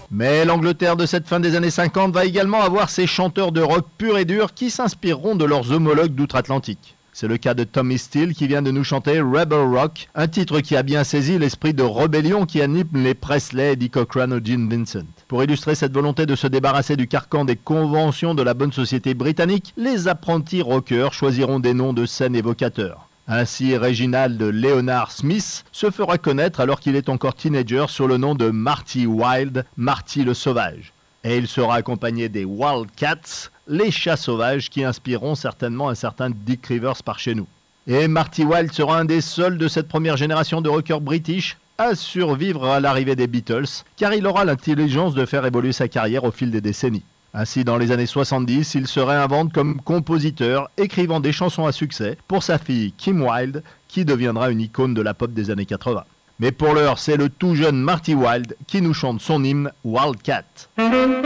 Mais l'Angleterre de cette fin des années 50 va également avoir ses chanteurs de rock pur et dur qui s'inspireront de leurs homologues d'outre-Atlantique. C'est le cas de Tommy Steele qui vient de nous chanter Rebel Rock, un titre qui a bien saisi l'esprit de rébellion qui anime les Presley, Eddie Cochran ou Gene Vincent. Pour illustrer cette volonté de se débarrasser du carcan des conventions de la bonne société britannique, les apprentis rockers choisiront des noms de scène évocateurs. Ainsi, Reginald Leonard Smith se fera connaître alors qu'il est encore teenager sur le nom de Marty Wilde, Marty le Sauvage. Et il sera accompagné des Wildcats, les chats sauvages qui inspireront certainement un certain Dick Rivers par chez nous. Et Marty Wilde sera un des seuls de cette première génération de rockers british à survivre à l'arrivée des Beatles, car il aura l'intelligence de faire évoluer sa carrière au fil des décennies. Ainsi, dans les années 70, il se réinvente comme compositeur, écrivant des chansons à succès pour sa fille Kim Wilde, qui deviendra une icône de la pop des années 80. Mais pour l'heure, c'est le tout jeune Marty Wilde qui nous chante son hymne Wildcat.